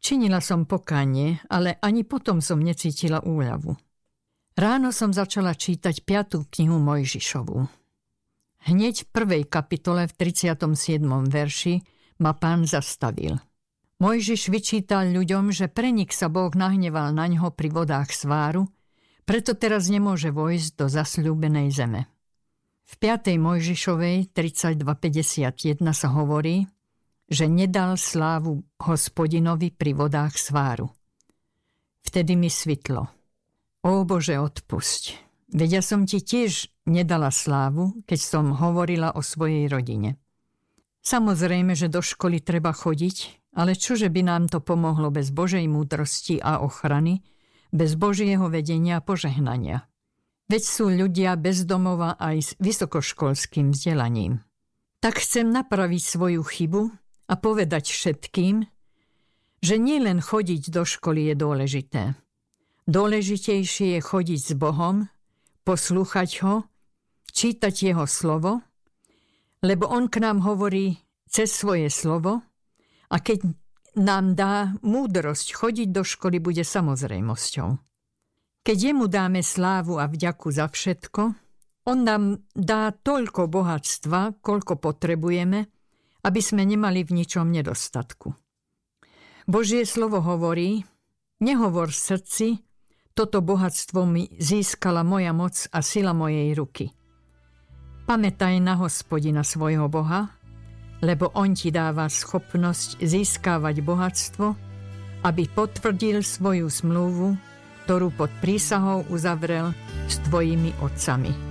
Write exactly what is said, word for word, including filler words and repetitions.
Činila som pokánie, ale ani potom som necítila úľavu. Ráno som začala čítať piatú knihu Mojžišovu. Hneď v prvej kapitole v tridsiatom siedmom verši ma Pán zastavil. Mojžiš vyčítal ľuďom, že prenik sa Boh nahneval na ňo pri vodách Sváru, preto teraz nemôže vojsť do zasľúbenej zeme. V piatej Mojžišovej tridsaťdva päťdesiatjeden sa hovorí, že nedal slávu Hospodinovi pri vodách Sváru. Vtedy mi svitlo. Ó Bože, odpusť. Veď ja som ti tiež nedala slávu, keď som hovorila o svojej rodine. Samozrejme, že do školy treba chodiť, ale čože by nám to pomohlo bez Božej múdrosti a ochrany, bez Božieho vedenia a požehnania. Veď sú ľudia bez domova aj s vysokoškolským vzdelaním. Tak chcem napraviť svoju chybu a povedať všetkým, že nielen chodiť do školy je dôležité. Dôležitejšie je chodiť s Bohom, poslúchať ho, čítať jeho slovo, lebo on k nám hovorí cez svoje slovo a keď nám dá múdrosť chodiť do školy, bude samozrejmosťou. Keď jemu dáme slávu a vďaku za všetko, on nám dá toľko bohatstva, koľko potrebujeme, aby sme nemali v ničom nedostatku. Božie slovo hovorí, nehovor v srdci, toto bohatstvo mi získala moja moc a sila mojej ruky. Pamätaj na Hospodina svojho Boha, lebo on ti dáva schopnosť získavať bohatstvo, aby potvrdil svoju zmluvu, ktorú pod prísahou uzavrel s tvojimi otcami.